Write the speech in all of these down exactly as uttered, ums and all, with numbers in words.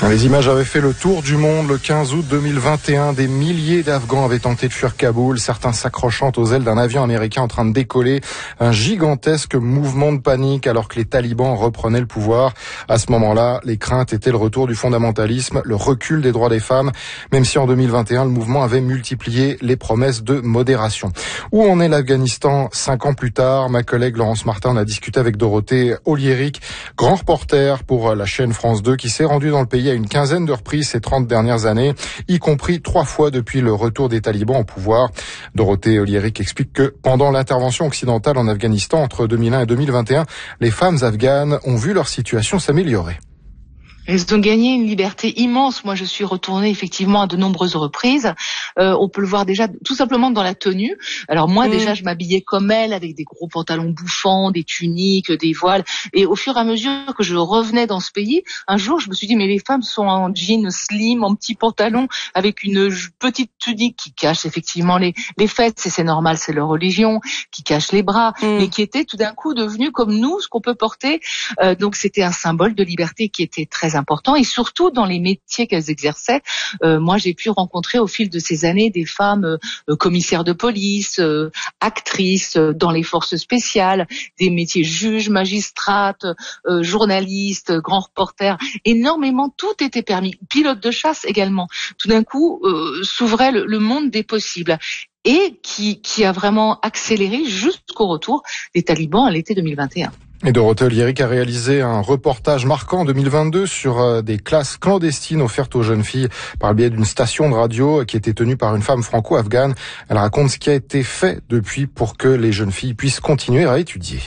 Les images avaient fait le tour du monde le quinze août deux mille vingt et un. Des milliers d'Afghans avaient tenté de fuir Kaboul, certains s'accrochant aux ailes d'un avion américain en train de décoller. Un gigantesque mouvement de panique alors que les talibans reprenaient le pouvoir. À ce moment-là, les craintes étaient le retour du fondamentalisme, le recul des droits des femmes, même si en deux mille vingt et un, le mouvement avait multiplié les promesses de modération. Où en est l'Afghanistan cinq ans plus tard? Ma collègue Laurence Martin en a discuté avec Dorothée Oliéric, grand reporter pour la chaîne France deux, qui s'est rendu dans le pays à une quinzaine de reprises ces trente dernières années, y compris trois fois depuis le retour des talibans au pouvoir. Dorothée Oliéric explique que pendant l'intervention occidentale en Afghanistan entre deux mille un et deux mille vingt et un, les femmes afghanes ont vu leur situation s'améliorer. Elles ont gagné une liberté immense. Moi, je suis retournée effectivement à de nombreuses reprises. Euh, on peut le voir déjà tout simplement dans la tenue. Alors moi, mmh. déjà, je m'habillais comme elles, avec des gros pantalons bouffants, des tuniques, des voiles. Et au fur et à mesure que je revenais dans ce pays, un jour, je me suis dit, mais les femmes sont en jean slim, en petits pantalons, avec une petite tunique qui cache effectivement les, les fesses. Et c'est normal, c'est leur religion, qui cache les bras, mmh. mais qui était tout d'un coup devenu comme nous, ce qu'on peut porter. Euh, donc c'était un symbole de liberté qui était très important, et surtout dans les métiers qu'elles exerçaient. Euh, moi, j'ai pu rencontrer au fil de ces années des femmes euh, commissaires de police, euh, actrices euh, dans les forces spéciales, des métiers juges, magistrates, euh, journalistes, grands reporters. Énormément, tout était permis. Pilotes de chasse également. Tout d'un coup, euh, s'ouvrait le, le monde des possibles. Et qui, qui a vraiment accéléré jusqu'au retour des talibans à l'été deux mille vingt et un. Et Dorothée Oliéric a réalisé un reportage marquant en deux mille vingt-deux sur des classes clandestines offertes aux jeunes filles par le biais d'une station de radio qui était tenue par une femme franco-afghane. Elle raconte ce qui a été fait depuis pour que les jeunes filles puissent continuer à étudier.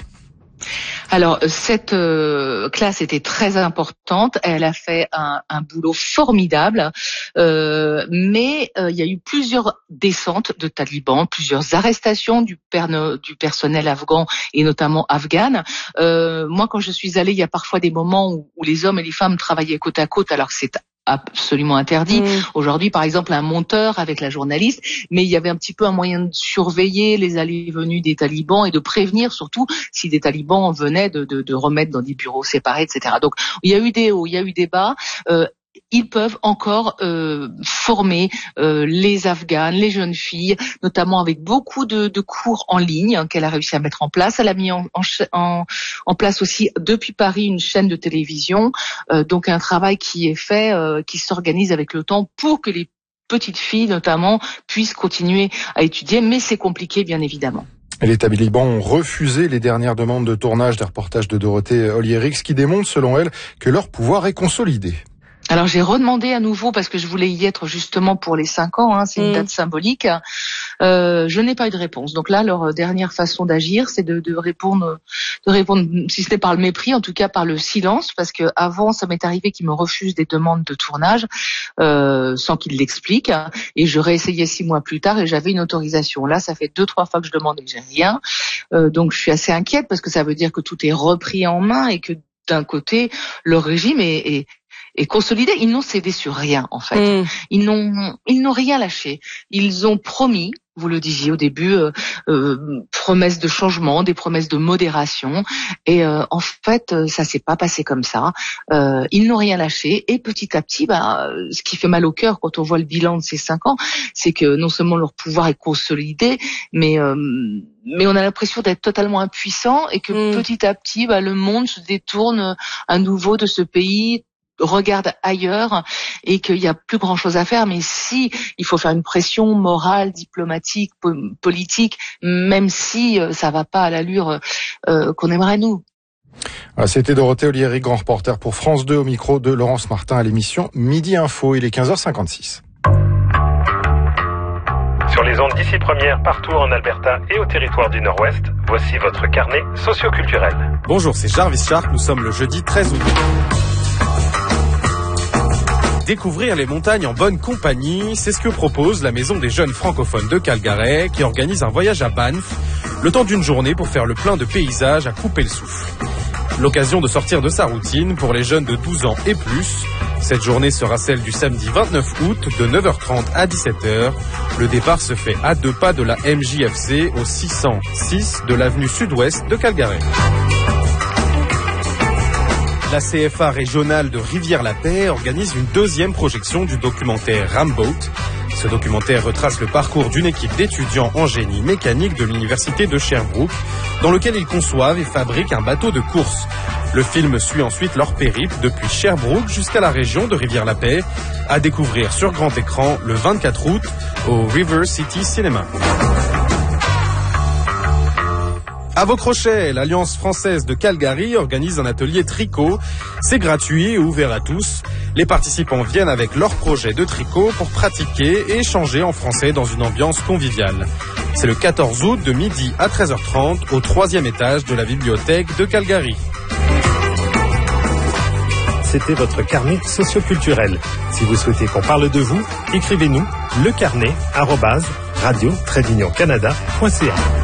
Alors, cette euh, classe était très importante. Elle a fait un, un boulot formidable, euh, mais euh, il y a eu plusieurs descentes de talibans, plusieurs arrestations du, per- du personnel afghan et notamment afghane. Euh, moi, quand je suis allée, il y a parfois des moments où, où les hommes et les femmes travaillaient côte à côte, alors que c'est absolument interdit. Mmh. Aujourd'hui, par exemple, un monteur avec la journaliste, mais il y avait un petit peu un moyen de surveiller les allées et venues des talibans et de prévenir surtout si des talibans venaient de, de, de remettre dans des bureaux séparés, et cetera. Donc, il y a eu des hauts, il y a eu des bas. Euh, Ils peuvent encore euh, former euh, les Afghanes, les jeunes filles, notamment avec beaucoup de, de cours en ligne hein, qu'elle a réussi à mettre en place. Elle a mis en, en, en place aussi depuis Paris une chaîne de télévision, euh, donc un travail qui est fait, euh, qui s'organise avec le temps pour que les petites filles notamment puissent continuer à étudier, mais c'est compliqué bien évidemment. Et les talibans ont refusé les dernières demandes de tournage des reportages de Dorothée Oliéric, ce qui démontre selon elle que leur pouvoir est consolidé. Alors j'ai redemandé à nouveau parce que je voulais y être justement pour les cinq ans, hein, c'est une mmh. date symbolique. Euh, je n'ai pas eu de réponse. Donc là, leur dernière façon d'agir, c'est de, de répondre, de répondre, si ce n'est par le mépris, en tout cas par le silence, parce que avant, ça m'est arrivé qu'ils me refusent des demandes de tournage euh, sans qu'ils l'expliquent, et je réessayais six mois plus tard et j'avais une autorisation. Là, ça fait deux trois fois que je demande et que j'ai rien. Euh, donc je suis assez inquiète parce que ça veut dire que tout est repris en main et que d'un côté, le régime est, est et consolidé. Ils n'ont cédé sur rien, en fait. Mmh. Ils n'ont, ils n'ont rien lâché. Ils ont promis, vous le disiez au début, euh, euh, promesses de changement, des promesses de modération. Et euh, en fait, ça s'est pas passé comme ça. Euh, ils n'ont rien lâché. Et petit à petit, bah, ce qui fait mal au cœur quand on voit le bilan de ces cinq ans, c'est que non seulement leur pouvoir est consolidé, mais euh, mais on a l'impression d'être totalement impuissant et que mmh. petit à petit, bah, le monde se détourne à nouveau de ce pays, regarde ailleurs et qu'il y a plus grand chose à faire. Mais si il faut faire une pression morale, diplomatique, po- politique, même si euh, ça va pas à l'allure euh, qu'on aimerait nous. Voilà, c'était Dorothée Oliéric, grand reporter pour France deux au micro de Laurence Martin à l'émission Midi Info. Il est quinze heures cinquante-six. Sur les ondes d'ici première, partout en Alberta et au territoire du Nord-Ouest, voici votre carnet socio-culturel. Bonjour, c'est Jarvis Shark. Nous sommes le jeudi treize août. Découvrir les montagnes en bonne compagnie, c'est ce que propose la Maison des Jeunes Francophones de Calgary, qui organise un voyage à Banff, le temps d'une journée pour faire le plein de paysages à couper le souffle. L'occasion de sortir de sa routine pour les jeunes de douze ans et plus. Cette journée sera celle du samedi vingt-neuf août de neuf heures trente à dix-sept heures. Le départ se fait à deux pas de la M J F C au six cent six de l'avenue sud-ouest de Calgary. La C F A régionale de Rivière-la-Paix organise une deuxième projection du documentaire Ramboat. Ce documentaire retrace le parcours d'une équipe d'étudiants en génie mécanique de l'université de Sherbrooke, dans lequel ils conçoivent et fabriquent un bateau de course. Le film suit ensuite leur périple depuis Sherbrooke jusqu'à la région de Rivière-la-Paix, à découvrir sur grand écran le vingt-quatre août au River City Cinema. À vos crochets, l'Alliance française de Calgary organise un atelier tricot. C'est gratuit et ouvert à tous. Les participants viennent avec leur projet de tricot pour pratiquer et échanger en français dans une ambiance conviviale. C'est le quatorze août de midi à treize heures trente au troisième étage de la bibliothèque de Calgary. C'était votre carnet socioculturel. Si vous souhaitez qu'on parle de vous, écrivez-nous lecarnet arobase radio tiret canada point c a.